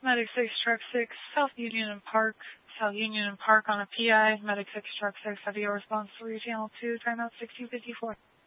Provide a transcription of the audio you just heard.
Medic 6, Truck 6, South Union and Park on a PI. Medic 6, Truck 6, have your response 3, Channel 2, timeout 1654.